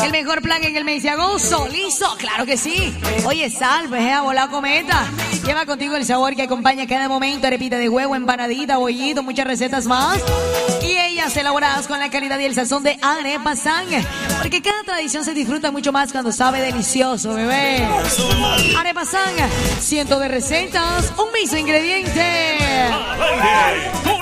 El mejor plan en el mes de agosto. ¿Listo? Claro que sí. Oye, salve, a volar cometa. Lleva contigo el sabor que acompaña cada momento. Arepita de huevo, empanadita, bollito, muchas recetas más. Y ellas elaboradas con la calidad y el sazón de Arepa San. Porque cada tradición se disfruta mucho más cuando sabe delicioso, bebé. Arepa San, cientos de recetas, un mismo ingrediente.